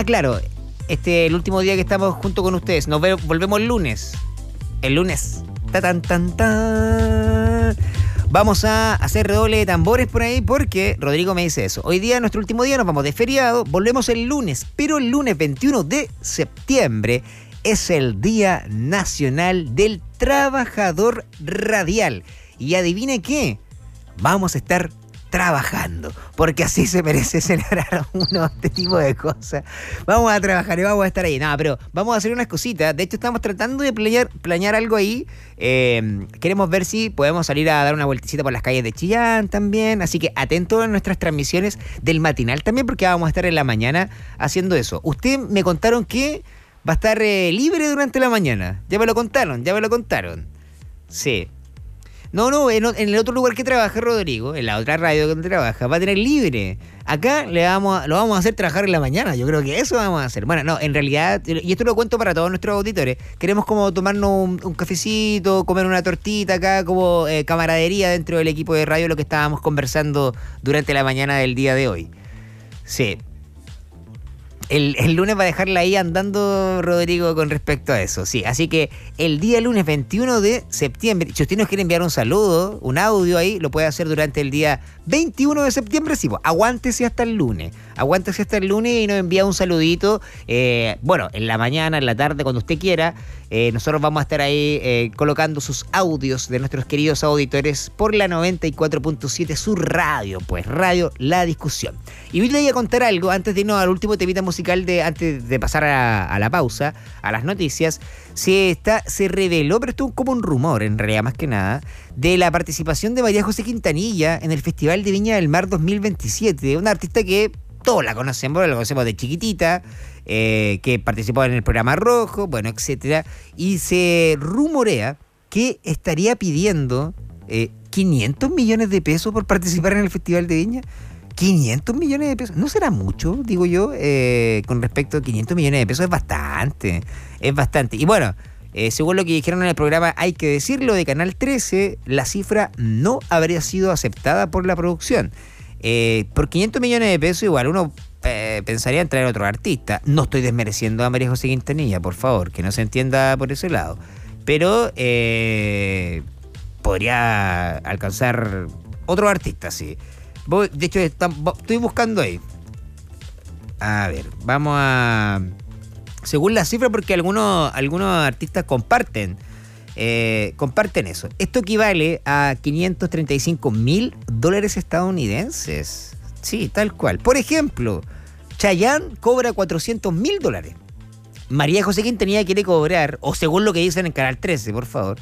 claro, el último día que estamos junto con ustedes. Volvemos el lunes. El lunes. Ta tan tan tan. Vamos a hacer redoble de tambores por ahí porque Rodrigo me dice eso. Hoy día, nuestro último día, nos vamos de feriado. Volvemos el lunes, pero el lunes 21 de septiembre es el Día Nacional del Trabajador Radial. Y adivine qué, vamos a estar trabajando, porque así se merece celebrar uno este tipo de cosas. Vamos a trabajar y vamos a estar ahí. No, pero vamos a hacer unas cositas. De hecho, estamos tratando de planear algo ahí. Queremos ver si podemos salir a dar una vueltecita por las calles de Chillán también. Así que atento a nuestras transmisiones del matinal también, porque vamos a estar en la mañana haciendo eso. Ustedes me contaron que va a estar libre durante la mañana. Ya me lo contaron. Sí. No, en el otro lugar que trabaja Rodrigo, en la otra radio donde trabaja, va a tener libre. Acá lo vamos a hacer trabajar en la mañana. Yo creo que eso vamos a hacer. Bueno, no, en realidad, y esto lo cuento para todos nuestros auditores, queremos como tomarnos un cafecito, comer una tortita acá, como camaradería dentro del equipo de radio, lo que estábamos conversando durante la mañana del día de hoy. Sí. El lunes va a dejarla ahí andando Rodrigo con respecto a eso, sí. Así que el día lunes 21 de septiembre, si usted nos quiere enviar un saludo, un audio ahí, lo puede hacer durante el día 21 de septiembre, sí, pues, aguántese hasta el lunes y nos envía un saludito, bueno, en la mañana, en la tarde, cuando usted quiera. Nosotros vamos a estar ahí colocando sus audios de nuestros queridos auditores por la 94.7, su radio, pues, Radio La Discusión. Y hoy le voy a contar algo antes de irnos al último temita musical, antes de pasar a la pausa, a las noticias. Se reveló, pero esto es como un rumor, en realidad, más que nada, de la participación de María José Quintanilla en el Festival de Viña del Mar 2027, una artista que todos la conocemos de chiquitita, que participó en el programa Rojo, bueno, etcétera, y se rumorea que estaría pidiendo 500 millones de pesos por participar en el Festival de Viña. 500 millones de pesos, ¿no será mucho? Digo yo, con respecto a 500 millones de pesos es bastante. Y bueno, según lo que dijeron en el programa Hay que decirlo de Canal 13, la cifra no habría sido aceptada por la producción. Por 500 millones de pesos igual uno pensaría en traer otro artista. No estoy desmereciendo a María José Quintanilla, por favor, que no se entienda por ese lado. Pero podría alcanzar otro artista, sí. De hecho, estoy buscando ahí. A ver, vamos a... Según la cifra, porque algunos artistas comparten eso. Esto equivale a $535,000 estadounidenses. Sí, tal cual. Por ejemplo, Chayanne cobra $400,000. María José Quintanilla quiere cobrar, o según lo que dicen en Canal 13, por favor,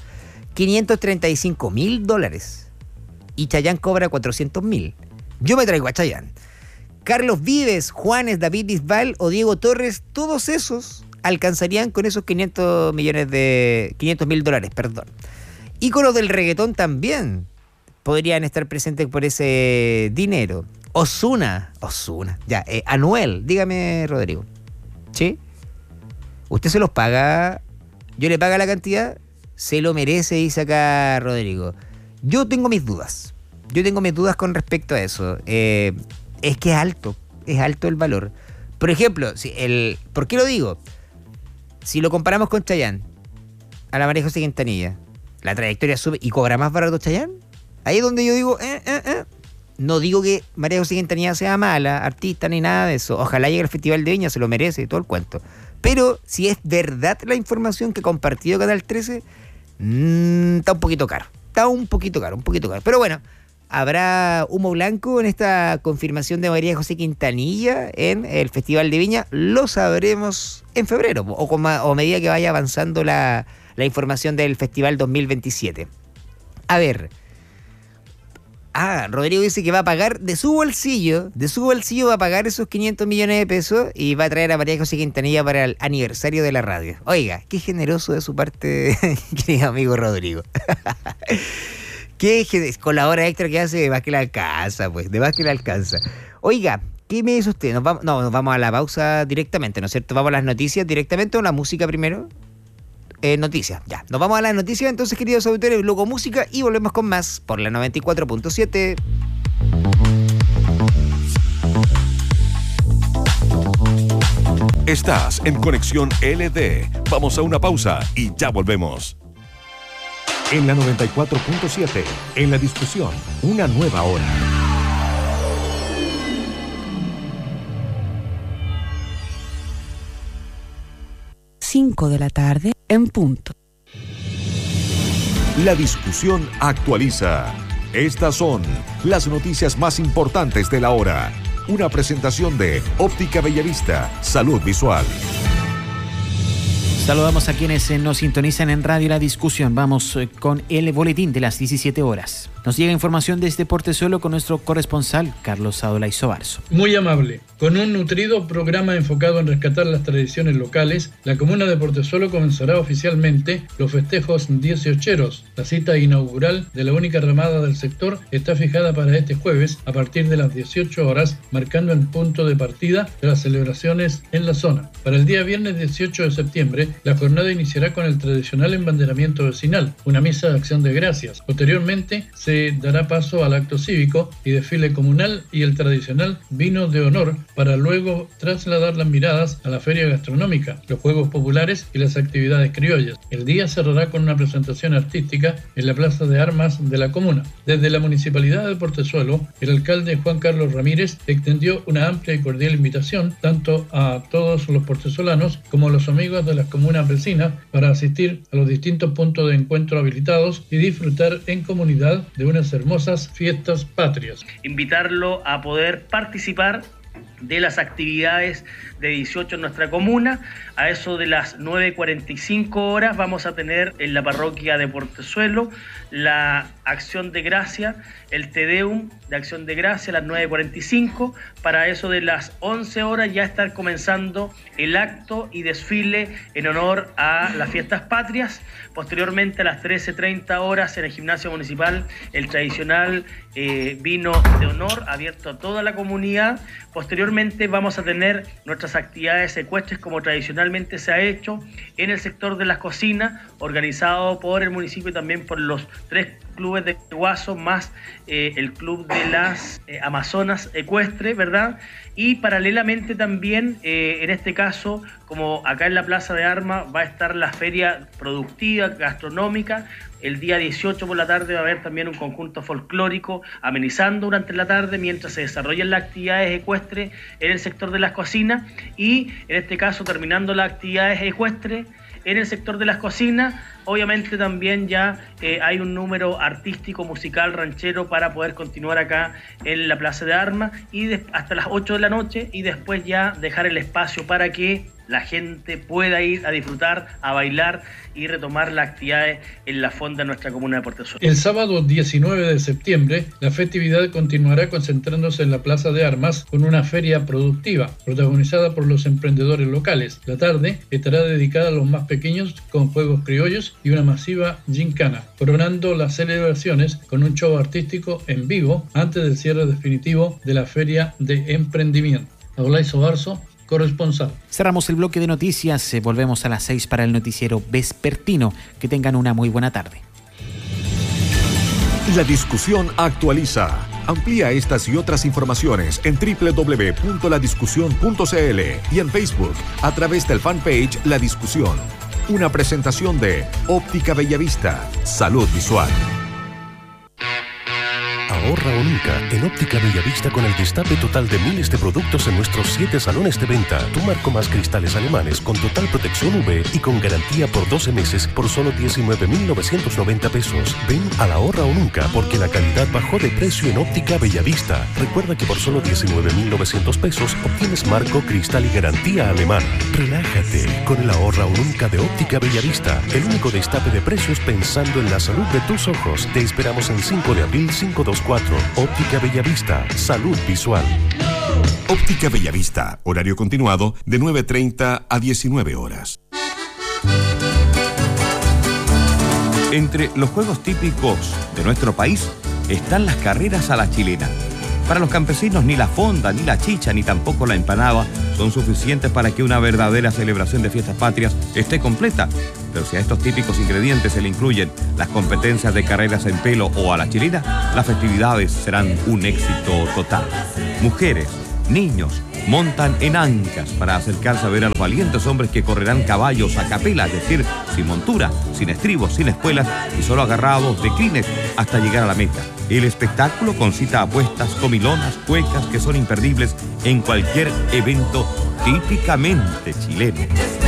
$535,000. Y Chayanne cobra $400,000. Yo me traigo a Chayanne. Carlos Vives, Juanes, David Bisbal o Diego Torres, todos esos alcanzarían con esos $500,000, perdón. Íconos del reggaetón también podrían estar presentes por ese dinero. Ozuna, ya, Anuel, dígame, Rodrigo. ¿Sí? ¿Usted se los paga? ¿Yo le paga la cantidad? Se lo merece, dice acá Rodrigo. Yo tengo mis dudas con respecto a eso. Es que es alto el valor. Por ejemplo, ¿por qué lo digo? Si lo comparamos con Chayanne, a la María José Quintanilla, la trayectoria sube y cobra más barato Chayanne. Ahí es donde yo digo, No digo que María José Quintanilla sea mala, artista, ni nada de eso. Ojalá llegue al Festival de Viña, se lo merece, todo el cuento. Pero si es verdad la información que ha compartido Canal 13, está un poquito caro. Pero bueno, habrá humo blanco en esta confirmación de María José Quintanilla en el Festival de Viña. Lo sabremos en febrero o a medida que vaya avanzando la información del Festival 2027. A ver. Rodrigo dice que va a pagar de su bolsillo va a pagar esos 500 millones de pesos y va a traer a María José Quintanilla para el aniversario de la radio. Oiga, qué generoso de su parte, querido amigo Rodrigo. Con la hora extra que hace, de más que le alcanza, pues, de más que le alcanza. Oiga, ¿qué me dice usted? Nos vamos a la pausa directamente, ¿no es cierto? ¿Vamos a las noticias directamente o la música primero? Noticias, ya. Nos vamos a las noticias entonces, queridos auditores, luego música y volvemos con más por la 94.7. Estás en Conexión LD. Vamos a una pausa y ya volvemos. En la 94.7, en La Discusión, una nueva hora. 5 de la tarde en punto. La Discusión actualiza. Estas son las noticias más importantes de la hora. Una presentación de Óptica Bellavista, Salud Visual. Saludamos a quienes nos sintonizan en Radio La Discusión. Vamos con el boletín de las 17 horas. Nos llega información desde Portezuelo con nuestro corresponsal, Carlos Adolay Sobarzo. Muy amable. Con un nutrido programa enfocado en rescatar las tradiciones locales, la comuna de Portezuelo comenzará oficialmente los festejos 18eros. La cita inaugural de la única ramada del sector está fijada para este jueves a partir de las 18 horas, marcando el punto de partida de las celebraciones en la zona. Para el día viernes 18 de septiembre, la jornada iniciará con el tradicional embanderamiento vecinal, una misa de acción de gracias. Posteriormente, se dará paso al acto cívico y desfile comunal y el tradicional vino de honor, para luego trasladar las miradas a la feria gastronómica, los juegos populares y las actividades criollas. El día cerrará con una presentación artística en la Plaza de Armas de la comuna. Desde la Municipalidad de Portezuelo, el alcalde Juan Carlos Ramírez extendió una amplia y cordial invitación tanto a todos los portezolanos como a los amigos de las comunas vecinas para asistir a los distintos puntos de encuentro habilitados y disfrutar en comunidad de unas hermosas fiestas patrias. Invitarlo a poder participar de las actividades de 18 en nuestra comuna. A eso de las 9:45 horas vamos a tener en la parroquia de Portezuelo la acción de gracia, el Te Deum de acción de gracia a las 9:45. Para eso de las 11 horas ya estar comenzando el acto y desfile en honor a las fiestas patrias. Posteriormente a las 13:30 horas en el gimnasio municipal el tradicional vino de honor abierto a toda la comunidad. Posteriormente vamos a tener nuestras actividades ecuestres como tradicionalmente se ha hecho en el sector de las cocinas, organizado por el municipio y también por los 3 clubes de Guaso más el club de las Amazonas ecuestre, ¿verdad? Y paralelamente también, en este caso, como acá en la Plaza de Armas va a estar la feria productiva, gastronómica. El día 18 por la tarde va a haber también un conjunto folclórico amenizando durante la tarde mientras se desarrollan las actividades ecuestres en el sector de las cocinas y, en este caso, terminando las actividades ecuestres en el sector de las cocinas. Obviamente también ya hay un número artístico, musical, ranchero para poder continuar acá en la Plaza de Armas y hasta las 8 de la noche y después ya dejar el espacio para que la gente pueda ir a disfrutar, a bailar y retomar las actividades en la fonda de nuestra comuna de Portezuelo. El sábado 19 de septiembre, la festividad continuará concentrándose en la Plaza de Armas con una feria productiva, protagonizada por los emprendedores locales. La tarde estará dedicada a los más pequeños con juegos criollos y una masiva gincana, coronando las celebraciones con un show artístico en vivo antes del cierre definitivo de la Feria de Emprendimiento. Adolay Sobarzo, corresponsal. Cerramos el bloque de noticias, volvemos a las 6 para el noticiero vespertino. Que tengan una muy buena tarde. La Discusión actualiza. Amplía estas y otras informaciones en www.ladiscusión.cl y en Facebook a través del fanpage La Discusión. Una presentación de Óptica Bellavista, Salud Visual. Ahorra o nunca en Óptica Bellavista con el destape total de miles de productos en nuestros 7 salones de venta. Tu marco más cristales alemanes con total protección UV y con garantía por 12 meses por solo 19.990 pesos. Ven al Ahorra o nunca porque la calidad bajó de precio en Óptica Bellavista. Recuerda que por solo 19.900 pesos obtienes marco, cristal y garantía alemana. Relájate con el Ahorra o nunca de Óptica Bellavista. El único destape de precios pensando en la salud de tus ojos. Te esperamos en 5 de abril 524. Óptica Bellavista, Salud Visual. Óptica Bellavista, horario continuado de 9:30 a 19 horas. Entre los juegos típicos de nuestro país están las carreras a la chilena. Para los campesinos ni la fonda, ni la chicha, ni tampoco la empanada son suficientes para que una verdadera celebración de fiestas patrias esté completa. Pero si a estos típicos ingredientes se le incluyen las competencias de carreras en pelo o a la chilena, las festividades serán un éxito total. Mujeres, niños montan en ancas para acercarse a ver a los valientes hombres que correrán caballos a capela, es decir, sin montura, sin estribos, sin espuelas y solo agarrados de crines hasta llegar a la meta. El espectáculo concita apuestas, comilonas, cuecas que son imperdibles en cualquier evento típicamente chileno.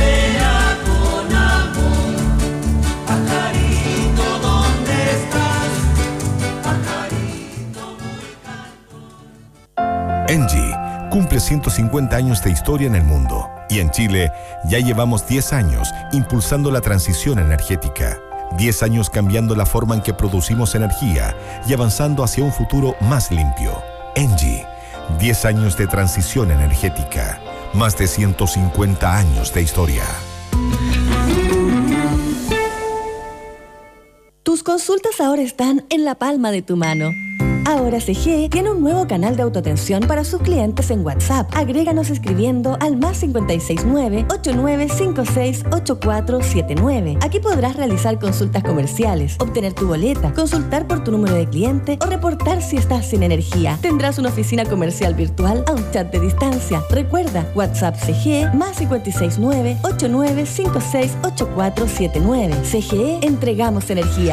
Engie cumple 150 años de historia en el mundo y en Chile ya llevamos 10 años impulsando la transición energética. 10 años cambiando la forma en que producimos energía y avanzando hacia un futuro más limpio. Engie, 10 años de transición energética, más de 150 años de historia. Tus consultas ahora están en la palma de tu mano. Ahora CGE tiene un nuevo canal de autoatención para sus clientes en WhatsApp. Agréganos escribiendo al +569 8956 8479. Aquí podrás realizar consultas comerciales, obtener tu boleta, consultar por tu número de cliente o reportar si estás sin energía. Tendrás una oficina comercial virtual a un chat de distancia. Recuerda, WhatsApp CGE +569 8956 8479. CGE, entregamos energía.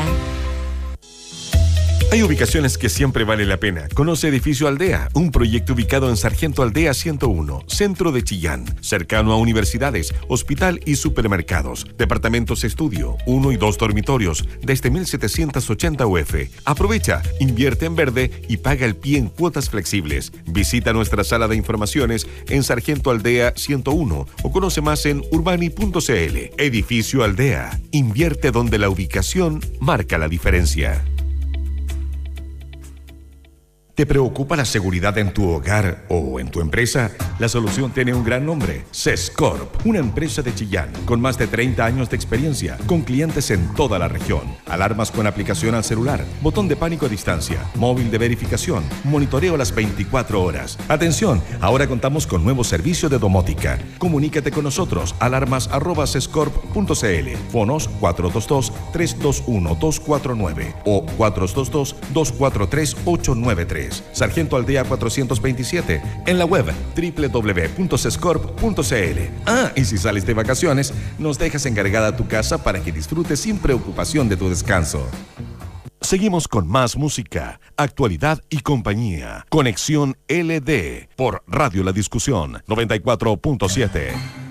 Hay ubicaciones que siempre vale la pena. Conoce Edificio Aldea, un proyecto ubicado en Sargento Aldea 101, centro de Chillán, cercano a universidades, hospital y supermercados. Departamentos estudio, 1 y 2 dormitorios, desde 1.780 UF. Aprovecha, invierte en verde y paga el pie en cuotas flexibles. Visita nuestra sala de informaciones en Sargento Aldea 101 o conoce más en urbani.cl. Edificio Aldea, invierte donde la ubicación marca la diferencia. ¿Te preocupa la seguridad en tu hogar o en tu empresa? La solución tiene un gran nombre: Sescorp, una empresa de Chillán con más de 30 años de experiencia, con clientes en toda la región. Alarmas con aplicación al celular, botón de pánico a distancia, móvil de verificación, monitoreo a las 24 horas. Atención, ahora contamos con nuevo servicio de domótica. Comunícate con nosotros, alarmas@sescorp.cl, fonos 422-321-249 o 422-243-893. Sargento Aldea 427, en la web www.sescorp.cl. Y si sales de vacaciones, nos dejas encargada tu casa para que disfrutes sin preocupación de tu descanso. Seguimos con más música, actualidad y compañía. Conexión LD por Radio La Discusión 94.7.